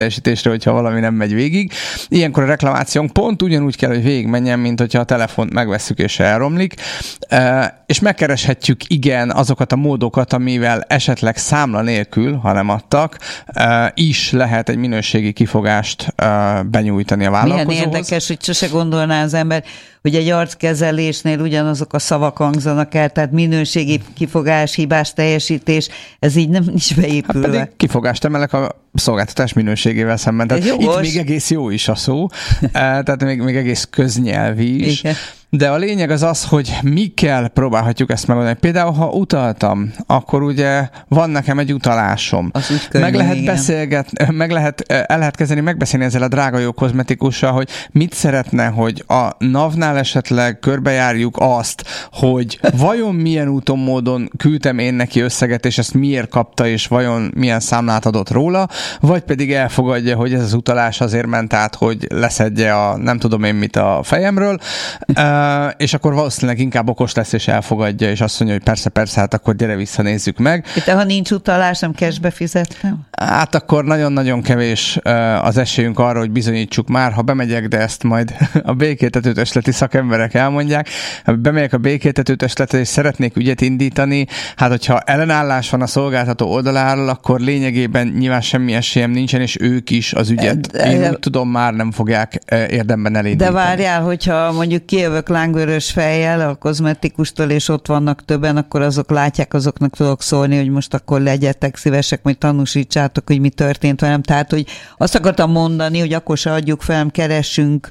teljesítésre, hogyha valami nem megy végig. Ilyenkor a reklamációnk pont ugyanúgy kell, hogy végigmenjen, mint hogyha a telefont megvesszük és elromlik, és megkereshetjük azokat a módokat, amivel esetleg számla nélkül, ha nem adtak, is lehet egy minőségi kifogást benyújtani a vállalkozóhoz. Milyen érdekes, hogy sose gondolná az ember, hogy egy arckezelésnél ugyanazok a szavak hangzanak el, tehát minőségi kifogás, hibás teljesítés, ez így nem is beépülve. Hát pedig kifogást emelek a szolgáltatás minőségével szemben. Tehát itt még egész jó is a szó, tehát még egész köznyelvi is. Igen. De a lényeg az, hogy mikkel próbálhatjuk ezt megoldani. Például, ha utaltam, akkor ugye van nekem egy utalásom. Meg lehet beszélgetni, el lehet kezdeni megbeszélni ezzel a drága jó kozmetikussal, hogy mit szeretne, hogy a NAV-nál esetleg körbejárjuk azt, hogy vajon milyen úton, módon küldtem én neki összeget, és ezt miért kapta, és vajon milyen számlát adott róla, vagy pedig elfogadja, hogy ez az utalás azért ment át, hogy leszedje a nem tudom én mit a fejemről, és akkor valószínűleg inkább okos lesz, és elfogadja, és azt mondja, hogy persze, hát akkor gyere vissza, nézzük meg. De ha nincs utalás, nem cashbe fizetnem? Hát akkor nagyon-nagyon kevés az esélyünk arra, hogy bizonyítsuk már, ha bemegyek, de ezt majd a békéltetőtösleti szakemberek elmondják. Bemegyek a békéltetőtösletre, és szeretnék ügyet indítani, hát hogyha ellenállás van a szolgáltató oldaláról, akkor lényegében nyilván semmi esélyem nincsen, és ők is az ügyet, én úgy tudom, már nem fogják érdemben elindítani. De várjál, hogyha mondjuk kijövök lángvörös fejjel a kozmetikustól, és ott vannak többen, akkor azok látják, azoknak tudok szólni, hogy most akkor legyetek szívesek, majd tanúsítsátok, hogy mi történt velem. Tehát, hogy azt akartam mondani, hogy akkor se adjuk fel, keressünk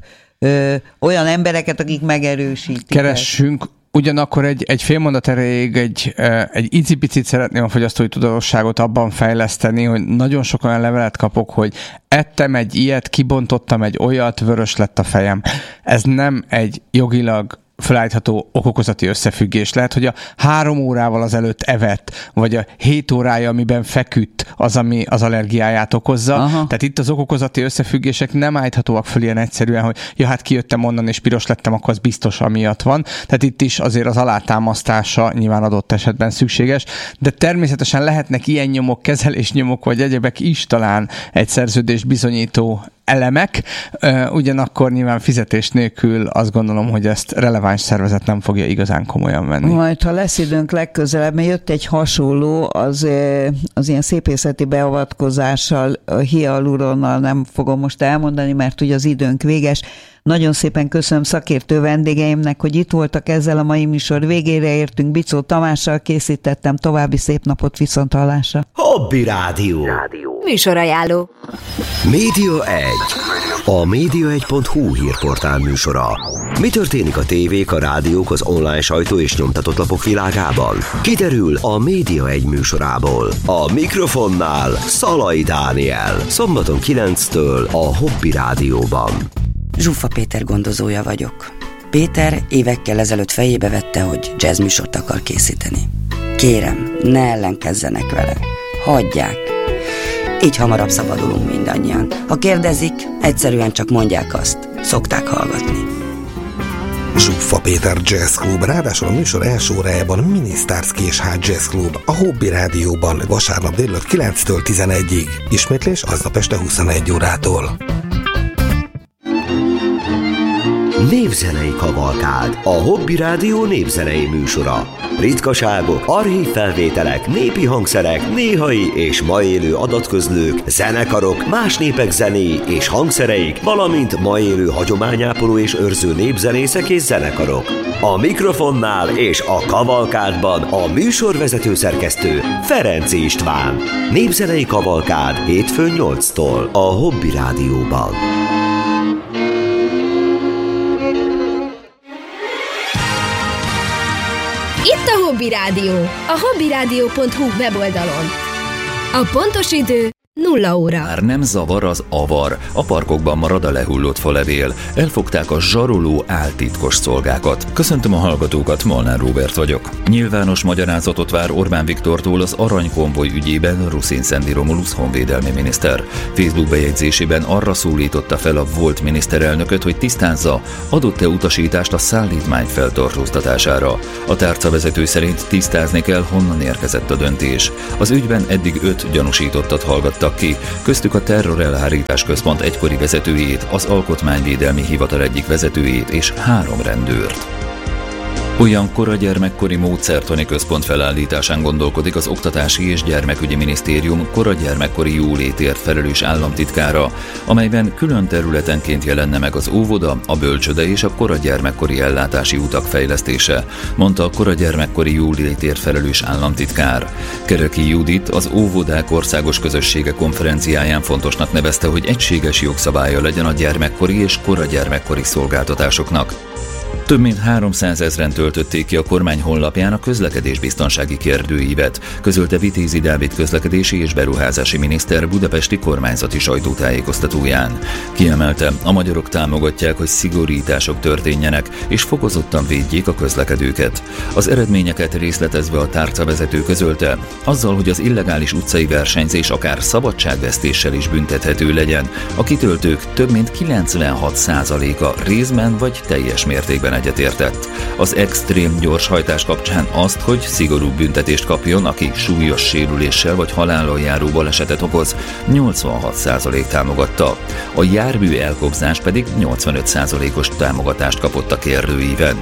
olyan embereket, akik megerősítik. Keressünk. Ugyanakkor egy fél mondat erejéig egy icipicit szeretném a fogyasztói tudatosságot abban fejleszteni, hogy nagyon sok olyan levelet kapok, hogy ettem egy ilyet, kibontottam egy olyat, vörös lett a fejem. Ez nem egy jogilag felállítható okokozati összefüggés. Lehet, hogy a 3 órával azelőtt evett, vagy a 7 órája, amiben feküdt, az, ami az allergiáját okozza. Aha. Tehát itt az okokozati összefüggések nem állíthatóak föl ilyen egyszerűen, hogy ja, hát kijöttem onnan, és piros lettem, akkor az biztos amiatt van. Tehát itt is azért az alátámasztása nyilván adott esetben szükséges, de természetesen lehetnek ilyen nyomok, kezelésnyomok, vagy egyebek is talán egy szerződést bizonyító elemek, ugyanakkor nyilván fizetés nélkül azt gondolom, hogy ezt releváns szervezet nem fogja igazán komolyan venni. Majd, ha lesz időnk legközelebb, mert jött egy hasonló, az ilyen szépészeti beavatkozással, a hialuronnal nem fogom most elmondani, mert ugye az időnk véges. Nagyon szépen köszönöm szakértő vendégeimnek, hogy itt voltak, ezzel a mai műsor végére értünk. Bicó Tamással készítettem, további szép napot, viszonthallásra. Hobby Rádió. Műsorajánló. Média 1. A média1.hu hírportál műsora. Mi történik a tévék, a rádiók, az online sajtó és nyomtatott lapok világában? Kiderül a Média 1 műsorából. A mikrofonnál Szalai Dániel. Szombaton 9-től a Hobby Rádióban. Zsuffa Péter gondozója vagyok. Péter évekkel ezelőtt fejébe vette, hogy jazzműsort akar készíteni. Kérem, ne ellenkezzenek vele. Hagyják. Így hamarabb szabadulunk mindannyian. Ha kérdezik, egyszerűen csak mondják azt. Szokták hallgatni. Zsuffa Péter Jazz Club, ráadásul a műsor első órájában Minisztárszki és Ház Jazz Club a Hobby Rádióban vasárnap délután 9-től 11-ig. Ismétlés aznap este 21 órától. Népzenei kavalkád, a Hobby Rádió népzenei műsora. Ritkaságok, archív felvételek, népi hangszerek, néhai és ma élő adatközlők, zenekarok, más népek zenéi és hangszereik, valamint ma élő hagyományápoló és őrző népzenészek és zenekarok. A mikrofonnál és a kavalkádban a műsorvezető szerkesztő Ferenc István. Népzenei kavalkád hétfőn 8-tól a Hobby Rádióban. Itt a Hobby Rádió, a hobbyradio.hu weboldalon. A pontos idő 0 óra. Már nem zavar az avar, a parkokban marad a lehullott falevél. Elfogták a zsaroló áltitkos szolgákat. Köszöntöm a hallgatókat, Molnár Róbert vagyok. Nyilvános magyarázatot vár Orbán Viktortól az aranykonvoj ügyében Ruszin Szendi Romulusz honvédelmi miniszter. Facebook bejegyzésében arra szólította fel a volt miniszterelnököt, hogy tisztázza, adott-e utasítást a szállítmány feltartóztatására. A tárcavezető szerint tisztázni kell, honnan érkezett a döntés. Az ügyben eddig 5 gyanúsítottat hallgattak szabadítottak ki, köztük a Terrorelhárítás Központ egykori vezetőjét, az Alkotmányvédelmi Hivatal egyik vezetőjét és 3 rendőrt. Olyan koragyermekkori módszertani központ felállításán gondolkodik az Oktatási és Gyermekügyi Minisztérium koragyermekkori jólétért felelős államtitkára, amelyben külön területenként jelenne meg az óvoda, a bölcsöde és a koragyermekkori ellátási utak fejlesztése, mondta a koragyermekkori jólétért felelős államtitkár. Kereki Judit az Óvodák Országos Közössége konferenciáján fontosnak nevezte, hogy egységes jogszabálya legyen a gyermekkori és koragyermekkori szolgáltatásoknak. Több mint 300 000-en töltötték ki a kormány honlapján a közlekedésbiztonsági kérdőívet, közölte Vitézi Dávid közlekedési és beruházási miniszter budapesti kormányzati sajtótájékoztatóján. Kiemelte, a magyarok támogatják, hogy szigorítások történjenek, és fokozottan védjék a közlekedőket. Az eredményeket részletezve a tárcavezető közölte, azzal, hogy az illegális utcai versenyzés akár szabadságvesztéssel is büntethető legyen, a kitöltők több mint 96%-a részben vagy teljes mértékben egyetértett. Az extrém gyorshajtás kapcsán azt, hogy szigorúbb büntetést kapjon, aki súlyos sérüléssel vagy halállal járó balesetet okoz, 86% támogatta. A jármű elkobzás pedig 85%-os támogatást kapott a kérdőíven.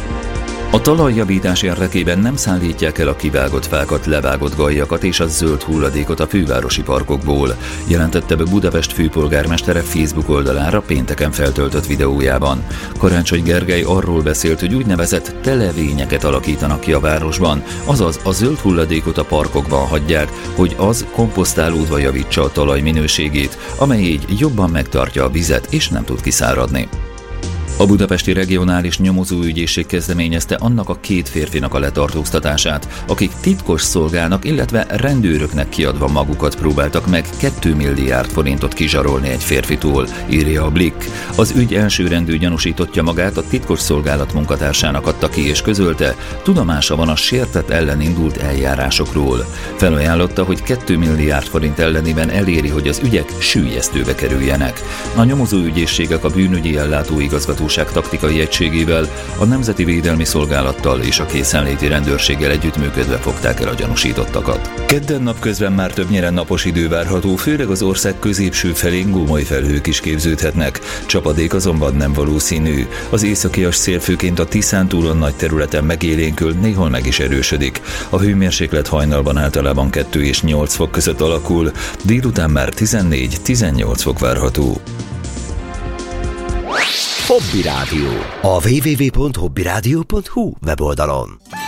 A talajjavítás érdekében nem szállítják el a kivágott fákat, levágott galjakat és a zöld hulladékot a fővárosi parkokból, jelentette be Budapest főpolgármestere Facebook oldalára pénteken feltöltött videójában. Karácsony Gergely arról beszélt, hogy úgynevezett televényeket alakítanak ki a városban, azaz a zöld hulladékot a parkokban hagyják, hogy az komposztálódva javítsa a talaj minőségét, amely így jobban megtartja a vizet és nem tud kiszáradni. A budapesti regionális nyomozóügyészség kezdeményezte annak a 2 férfinak a letartóztatását, akik titkos szolgának, illetve rendőröknek kiadva magukat próbáltak meg 2 milliárd forintot kizsarolni egy férfitól, írja a Blick. Az ügy elsőrendű gyanúsítottja magát a titkos szolgálat munkatársának adta ki és közölte, tudomása van a sértett ellen indult eljárásokról. Felajánlotta, hogy 2 milliárd forint ellenében eléri, hogy az ügyek süllyesztőbe kerüljenek. A nyomozóügyészségek a bűnügyi ellátóigazgatóság taktikai egységével, a Nemzeti Védelmi Szolgálattal és a készenléti rendőrséggel együttműködve fogták el a gyanúsítottakat. Kedden napközben már többnyire napos idő várható, főleg az ország középső felén gomoly felhők is képződhetnek. Csapadék azonban nem valószínű. Az északias szél főként a Tiszántúlon nagy területen megélénkül, néhol meg is erősödik. A hőmérséklet hajnalban általában 2 és 8 fok között alakul, délután már 14-18 fok várható. Hobby Rádió. A www.hobbyradio.hu weboldalon.